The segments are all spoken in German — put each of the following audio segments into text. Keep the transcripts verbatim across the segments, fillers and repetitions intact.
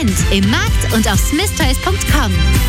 Sortiment im Markt und auf smith toys punkt com.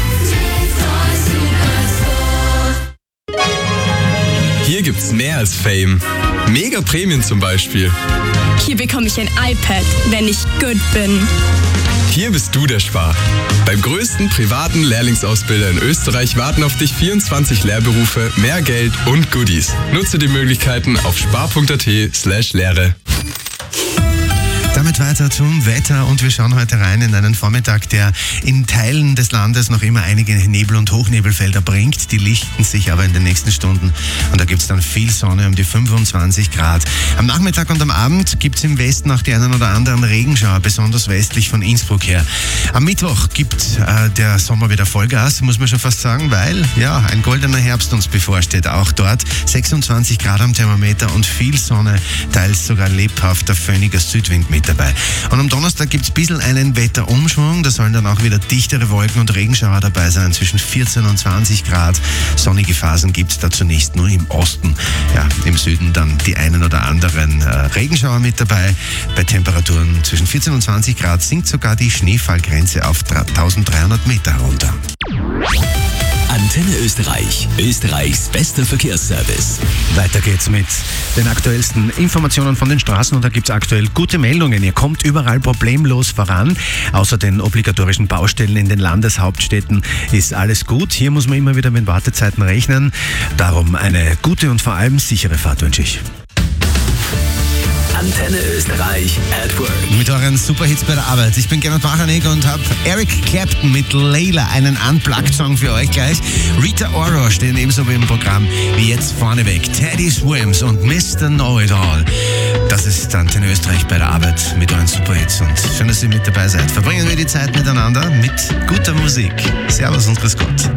Hier gibt's mehr als Fame. Mega Prämien zum Beispiel. Hier bekomme ich ein iPad, wenn ich gut bin. Hier bist du der Spar. Beim größten privaten Lehrlingsausbilder in Österreich warten auf dich vierundzwanzig Lehrberufe, mehr Geld und Goodies. Nutze die Möglichkeiten auf spar punkt at slash Lehre. Damit weiter zum Wetter und wir schauen heute rein in einen Vormittag, der in Teilen des Landes noch immer einige Nebel- und Hochnebelfelder bringt. Die lichten sich aber in den nächsten Stunden und da gibt es dann viel Sonne, um die fünfundzwanzig Grad. Am Nachmittag und am Abend gibt es im Westen auch die einen oder anderen Regenschauer, besonders westlich von Innsbruck her. Am Mittwoch gibt äh, der Sommer wieder Vollgas, muss man schon fast sagen, weil ja ein goldener Herbst uns bevorsteht. Auch dort sechsundzwanzig Grad am Thermometer und viel Sonne, teils sogar lebhafter föhniger Südwind mit dabei. Und am Donnerstag gibt es ein bisschen einen Wetterumschwung. Da sollen dann auch wieder dichtere Wolken und Regenschauer dabei sein, zwischen vierzehn und zwanzig Grad. Sonnige Phasen gibt es da zunächst nur im Osten. Ja, im Süden dann die einen oder anderen äh, Regenschauer mit dabei. Bei Temperaturen zwischen vierzehn und zwanzig Grad sinkt sogar die Schneefallgrenze auf eintausenddreihundert Meter runter. Antenne Österreich, Österreichs bester Verkehrsservice. Weiter geht's mit den aktuellsten Informationen von den Straßen und da gibt's aktuell gute Meldungen. Ihr kommt überall problemlos voran. Außer den obligatorischen Baustellen in den Landeshauptstädten ist alles gut. Hier muss man immer wieder mit Wartezeiten rechnen. Darum eine gute und vor allem sichere Fahrt wünsche ich. Antenne Österreich at Work. Mit euren Superhits bei der Arbeit. Ich bin Gernot Machanek und habe Eric Clapton mit Layla, einen Unplugged-Song für euch gleich. Rita Ora stehen ebenso im Programm wie jetzt vorneweg. Teddy Swims und Mister Know-It-All. Das ist Antenne Österreich bei der Arbeit mit euren Superhits und schön, dass ihr mit dabei seid. Verbringen wir die Zeit miteinander mit guter Musik. Servus und grüß Gott.